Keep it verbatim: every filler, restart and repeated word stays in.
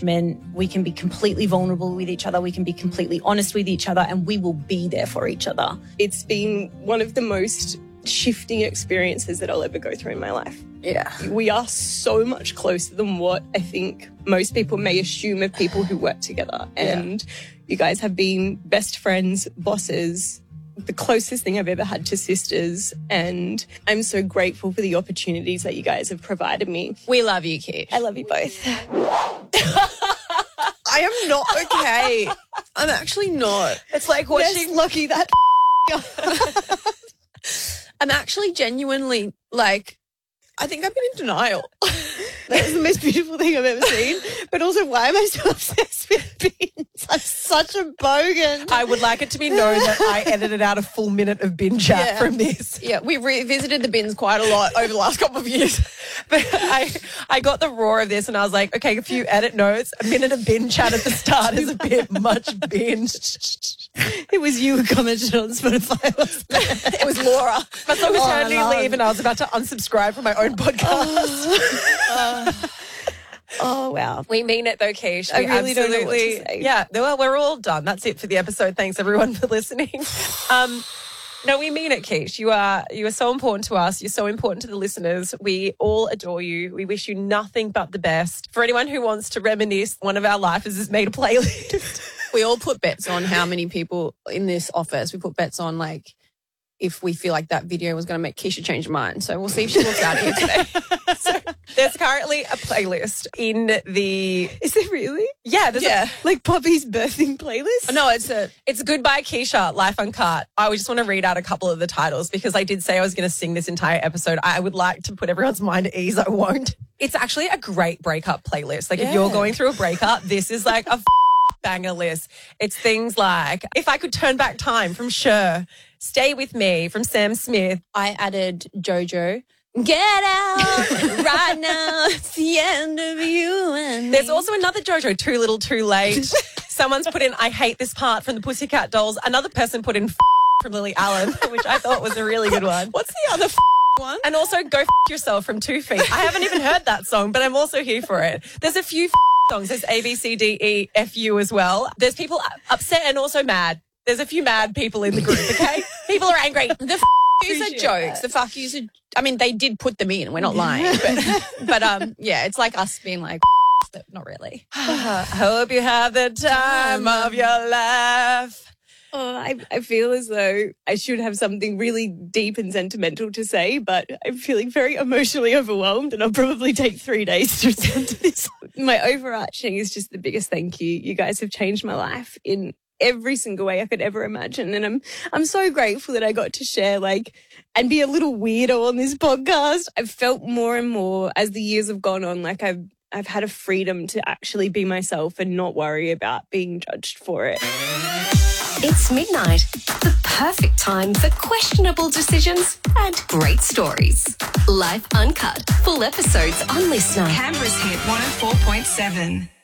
judgment. We can be completely vulnerable with each other. We can be completely honest with each other, and we will be there for each other. It's been one of the most shifting experiences that I'll ever go through in my life. Yeah. We are so much closer than what I think most people may assume of people who work together. And yeah. You guys have been best friends, bosses, the closest thing I've ever had to sisters. And I'm so grateful for the opportunities that you guys have provided me. We love you, Kish. I love you both. I am not okay. I'm actually not. It's like watching yes, Lucky that I'm actually genuinely, like, I think I've been in denial. That's the most beautiful thing I've ever seen. But also, why am I so obsessed with beans? I'm such a bogan. I would like it to be known that I edited out a full minute of bin chat yeah. from this. Yeah, we revisited the bins quite a lot over the last couple of years. But I I got the roar of this and I was like, okay, a few edit notes, a minute of bin chat at the start is a bit much bin. It was you who commented on Spotify. Wasn't it? It was Laura. I was on maternity oh, leave and I was about to unsubscribe from my own podcast. Oh, oh. Oh, wow. We mean it though, Kish. I we really don't know what to say. Yeah, well, we're all done. That's it for the episode. Thanks, everyone, for listening. Um, no, we mean it, Kish. You are, you are so important to us. You're so important to the listeners. We all adore you. We wish you nothing but the best. For anyone who wants to reminisce, one of our lifers has made a playlist. We all put bets on how many people in this office. We put bets on, like, if we feel like that video was going to make Keisha change her mind. So we'll see if she walks out here today. So there's currently a playlist in the... Is there really? Yeah. There's yeah. A, like Poppy's birthing playlist? No, it's a... It's Goodbye Keisha, Life Uncut. I just want to read out a couple of the titles because I did say I was going to sing this entire episode. I would like to put everyone's mind at ease. I won't. It's actually a great breakup playlist. Like yeah. if you're going through a breakup, this is like a banger list. It's things like If I Could Turn Back Time from Cher, Stay With Me from Sam Smith. I added JoJo. Get out right now. It's the end of you and me. There's also another JoJo, Too Little Too Late. Someone's put in I Hate This Part from the Pussycat Dolls. Another person put in from Lily Allen, which I thought was a really good one. What's the other one? And also Go F Yourself from Two Feet. I haven't even heard that song, but I'm also here for it. There's a few songs. There's A, B, C, D, E, F, U as well. There's people upset and also mad. There's a few mad people in the group, okay? People are angry. The f yous are jokes. The fuck yous are... I mean, they did put them in. We're not lying. But, but um, yeah, it's like us being like, but not really. Hope you have the time of your life. Oh, I, I feel as though I should have something really deep and sentimental to say, but I'm feeling very emotionally overwhelmed and I'll probably take three days to respond to this. My overarching is just the biggest thank you. You guys have changed my life in every single way I could ever imagine. And I'm I'm so grateful that I got to share, like, and be a little weirdo on this podcast. I've felt more and more as the years have gone on, like I've I've had a freedom to actually be myself and not worry about being judged for it. It's midnight, the perfect time for questionable decisions and great stories. Life Uncut, full episodes on Listener. Canberra's hit one oh four point seven.